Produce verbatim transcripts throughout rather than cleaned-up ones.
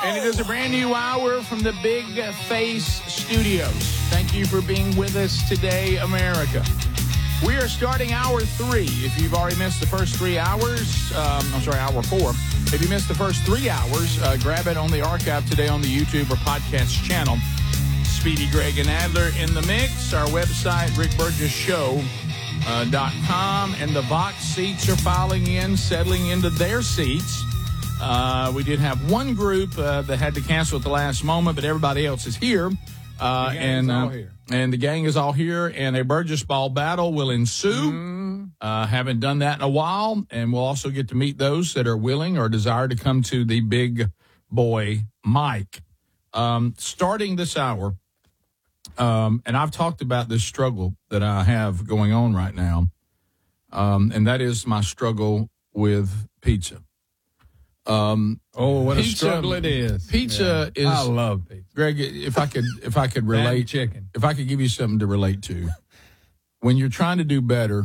And it is a brand new hour from the Big Face Studios. Thank you for being with us today, America. We are starting hour three. If you've already missed the first three hours, um, I'm sorry, hour four. If you missed the first three hours, uh, grab it on the archive today on the YouTube or podcast channel. Speedy, Greg, and Adler in the mix. Our website, rick burgess show dot com. And the Vox seats are filing in, settling into their seats. Uh, we did have one group uh, that had to cancel at the last moment, but everybody else is here. Uh, and uh, here. And the gang is all here, and a Burgess Ball battle will ensue. Mm. Uh, haven't done that in a while, and we'll also get to meet those that are willing or desire to come to the Big Boy Mike. Um, starting this hour, um, and I've talked about this struggle that I have going on right now, um, and that is my struggle with pizza. Um, oh, what pizza, a struggle it is. Pizza yeah. is. I love pizza. Greg, if I could, if I could relate, chicken. If I could give you something to relate to, when you're trying to do better,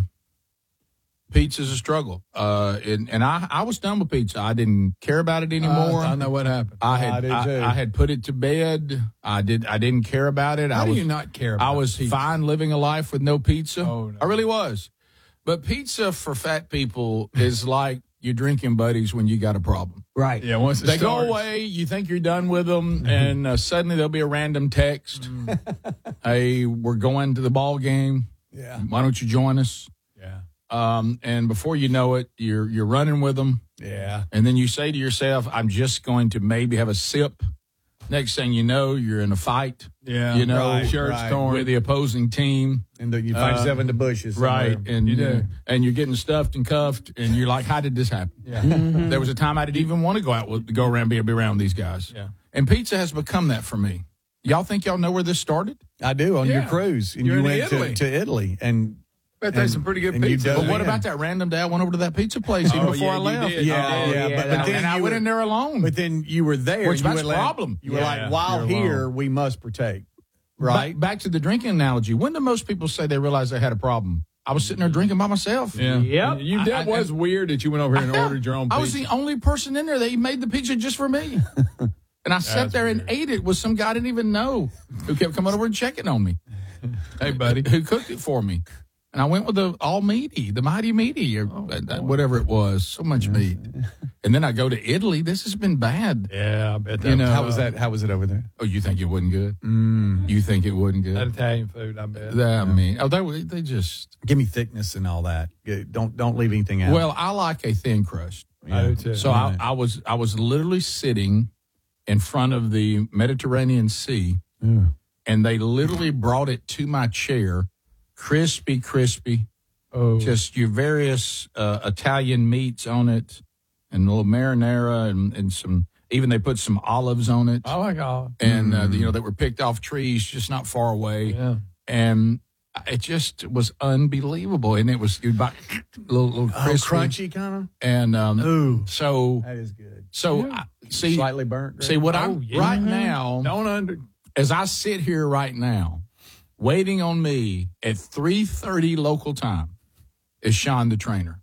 pizza's a struggle. Uh, and, and I, I was done with pizza. I didn't care about it anymore. Uh, I know what happened. I had, I, I, I had put it to bed. I did. I didn't care about it. How I do was, you not care about I was pizza? fine living a life with no pizza. Oh, no. I really was. But pizza for fat people is like you're drinking buddies when you got a problem. Right. Yeah, once it They starts. go away, you think you're done with them, and uh, suddenly there'll be a random text. Mm. Hey, we're going to the ball game. Yeah. Why don't you join us? Yeah. Um, and before you know it, you're you're running with them. Yeah. And then you say to yourself, I'm just going to maybe have a sip. Next thing you know, you're in a fight. Yeah. You know, right, shirts right. torn. with the opposing team. And the, you find Uh, yourself in the bushes. Right. somewhere. And You you do. and you're getting stuffed and cuffed, and you're like, how did this happen? Yeah. Mm-hmm. There was a time I didn't even want to go out with, go around, be, be around these guys. Yeah. And pizza has become that for me. Y'all think y'all know where this started? I do, on Yeah. your cruise. And You're you in went Italy. To, to Italy. And Bet there's some pretty good and you pizza. dug But what in. about that random day I went over to that pizza place even Oh, before yeah, I you left? did. Yeah, Oh, yeah, yeah, but, that but was- then and I you went were, in there alone. But then you were there. Which you that's went like- problem. You were Yeah, like, while you're here, alone. we must partake. Right? Back, back to the drinking analogy. When do most people say they realize they had a problem? I was sitting there drinking by myself. Yeah. Yep. You, that I- was weird that you went over here and ordered your own pizza. I was the only person in there that made the pizza just for me. And I sat That's there and weird. ate it with some guy I didn't even know who kept coming over and checking on me. Hey, buddy. Who cooked it for me. And I went with the all meaty, the mighty meaty, or Oh, uh, whatever it was. So much meat. And then I go to Italy. This has been bad. Yeah, I bet that You know, How was that? How was it over there? Oh, you think it wasn't good? Mm. You think it wasn't good? That Italian food, I bet. That, I mean, oh, they, were- they just. Give me thickness and all that. Get- Don't don't leave anything out. Well, I like a thin crust. I do too. So I, I was I was literally sitting in front of the Mediterranean Sea, Yeah. and they literally brought it to my chair, crispy, crispy, oh. just your various uh, Italian meats on it, and a little marinara, and, and some. Even they put some olives on it, Oh, my God. and uh, you know they were picked off trees just not far away, Yeah. and it just was unbelievable. And it was about a little, little Oh, crispy, crunchy kind of? and um, Ooh. so That is good. so I, see. Slightly burnt. See what Oh, I'm yeah. right Mhm. now, Don't under. as I sit here right now, waiting on me at three thirty local time is Sean the trainer.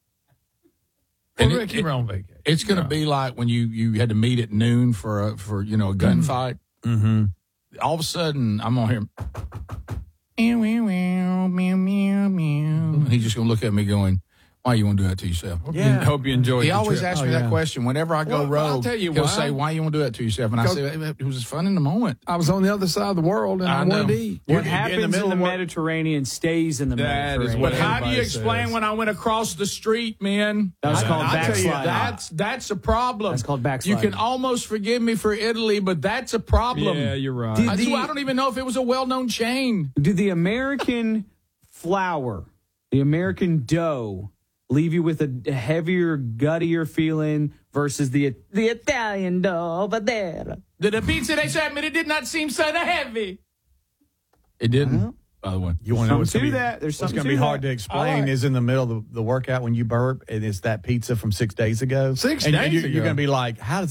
Well, And it- Rick, you it- were on vacation. It's going to No. be like when you, you had to meet at noon for a, for you know a gunfight. Mm-hmm. All of a sudden, I'm on here. Meow, meow, meow, meow, meow, meow. And he's just going to look at me going, "Why you want to do that to yourself?" Yeah. Hope you enjoyed He the always trip. asks Oh, me yeah. that question whenever I go Well, I'll rogue. tell you he'll why. say, "Why you want to do that to yourself?" And I say, "It was just fun in the moment." I was on the other side of the world, and I, I know. wanted to eat. You're What in the happens in middle the, of work- Mediterranean stays in the That is Mediterranean. what But how do you everybody explain says. when I went across the street, man? That was I- called I'll tell you, backsliding. That's that's a problem. That's called You backsliding. can almost forgive me for Italy, but that's a problem. Yeah, you're right. Did- I, The- I don't even know if it was a well-known chain. Do the American flour, the American dough, leave you with a heavier, guttier feeling versus the the Italian dough over there? The, the pizza they sent me, it did not seem so heavy. It didn't, by the way. You want to know what's Something going to to that. There's What's something going to to be hard that. to explain All right. is in the middle of the, the workout when you burp, and it's that pizza from six days ago. Six and, days and you're, ago. You're going to be like, how does